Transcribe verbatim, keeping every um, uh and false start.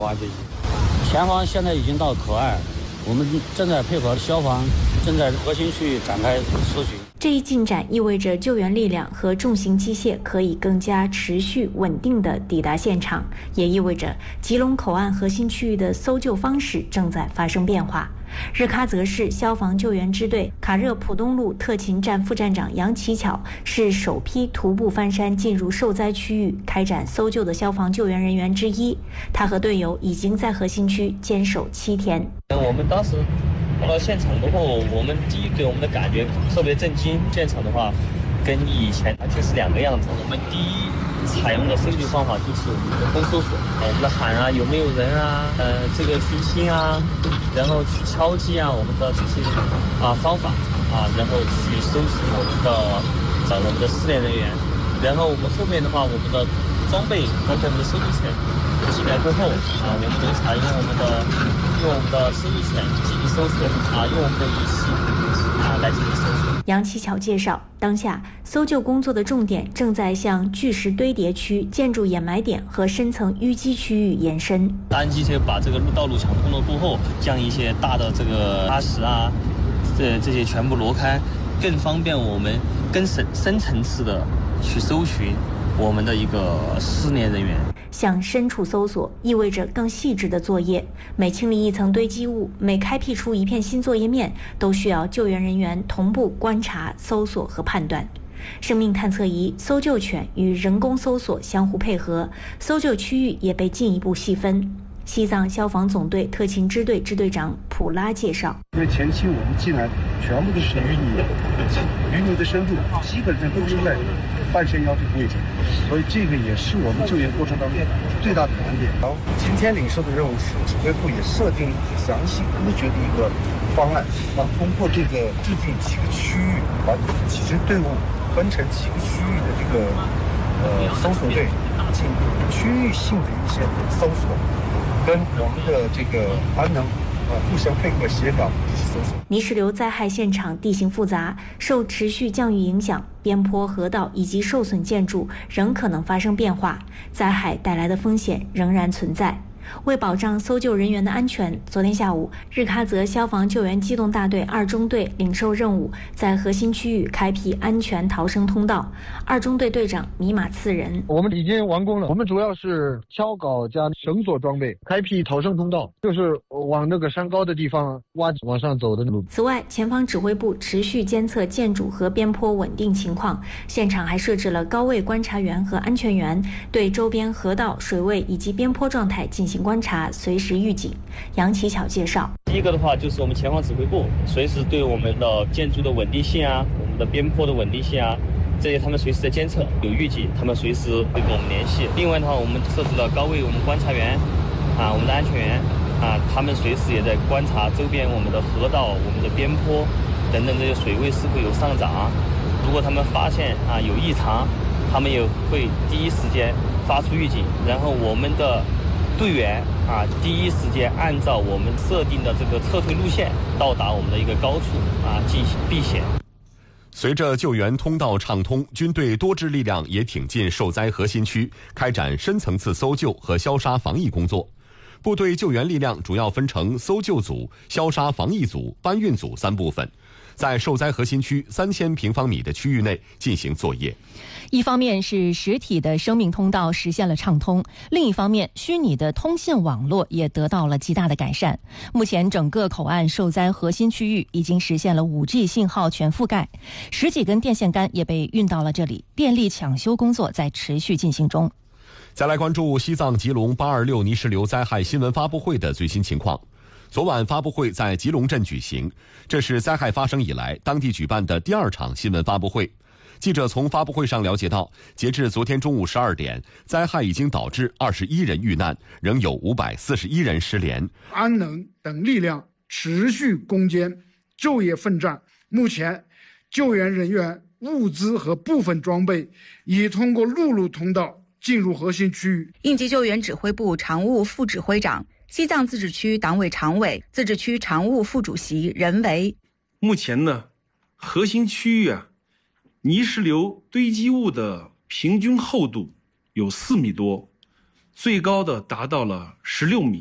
挖掘机。前方现在已经到口岸，我们正在配合消防，正在核心区域展开搜寻。 这一进展意味着救援力量和重型机械可以更加持续稳定地抵达现场，也意味着吉隆口岸核心区域的搜救方式正在发生变化。日喀则市消防救援支队卡热浦东路特勤站副站长杨奇巧是首批徒步翻山进入受灾区域开展搜救的消防救援人员之一。他和队友已经在核心区坚守七天。 我们当时到了现场过后，我们第一给我们的感觉特别震惊。现场的话，跟以前完全是两个样子。我们第一采用的搜救方法就是人工搜索，我们的喊啊有没有人啊，呃这个寻星啊，然后去敲击啊，我们的这些啊方法啊，然后去搜集我们的找我们的失联人员。然后我们后面的话，我们的装备包括我们的搜救犬进来过后啊，我们会采用我们的用我们的搜救犬进行搜索啊，用我们的仪器啊来进行搜索。 杨奇巧介绍，当下搜救工作的重点正在向巨石堆叠区、建筑掩埋点和深层淤积区域延伸。 安机车把这个路道路抢通了过后，将一些大的这个沙石啊，这这些全部挪开，更方便我们更深深层次的去搜寻我们的一个失联人员。 向深处搜索意味着更细致的作业，每清理一层堆积物，每开辟出一片新作业面，都需要救援人员同步观察、搜索和判断。生命探测仪、搜救犬与人工搜索相互配合，搜救区域也被进一步细分。西藏消防总队特勤支队支队长普拉介绍， 因为前期我们进来全部都是淤泥，淤泥的深度基本上都是在半山腰这个位置，所以这个也是我们救援过程当中最大的难点。然后今天领受的任务是指挥部也设定详细科学的一个方案，那通过这个制定几个区域，把几支队伍分成几个区域的这个呃搜索队进行区域性的一些搜索。跟我们的这个安能呃互相配合协调一起搜索。 泥石流灾害现场地形复杂，受持续降雨影响，边坡、河道以及受损建筑仍可能发生变化，灾害带来的风险仍然存在。为保障搜救人员的安全，昨天下午，日喀则消防救援机动大队二中队领受任务，在核心区域开辟安全逃生通道。二中队队长米马次仁： 我们已经完工了，我们主要是锹镐加绳索装备，开辟逃生通道，就是往那个山高的地方挖往上走的路。 此外，前方指挥部持续监测建筑和边坡稳定情况，现场还设置了高位观察员和安全员，对周边河道、水位以及边坡状态进行观察，随时预警。杨奇巧介绍， 第一个的话就是我们前方指挥部随时对我们的建筑的稳定性啊，我们的边坡的稳定性啊，这些他们随时在监测，有预警，他们随时会跟我们联系。另外的话，我们设置了高位我们观察员啊，我们的安全员啊，他们随时也在观察周边我们的河道、我们的边坡等等这些水位是否有上涨。如果他们发现啊有异常，他们也会第一时间发出预警，然后我们的队员啊，第一时间按照我们设定的这个撤退路线到达我们的一个高处啊，进行避险。 随着救援通道畅通，军队多支力量也挺进受灾核心区，开展深层次搜救和消杀防疫工作。部队救援力量主要分成搜救组、消杀防疫组、搬运组三部分，在受灾核心区三千平方米的区域内进行作业。 一方面是实体的生命通道实现了畅通，另一方面虚拟的通信网络也得到了极大的改善。目前整个口岸受灾核心区域已经实现了 五 G 信号全覆盖，十几根电线杆也被运到了这里，电力抢修工作在持续进行中。 再来关注西藏吉隆八二六泥石流灾害新闻发布会的最新情况。昨晚发布会在吉隆镇举行，这是灾害发生以来当地举办的第二场新闻发布会。记者从发布会上了解到，截至昨天中午十二点，灾害已经导致二十一人遇难，仍有五百四十一人失联。 安能等力量持续攻坚，昼夜奋战。目前，救援人员、物资和部分装备已通过陆路通道进入核心区域。 应急救援指挥部常务副指挥长、西藏自治区党委常委、自治区常务副主席任维： 目前呢，核心区域啊，泥石流堆积物的平均厚度有四米多， 最高的达到了十六米。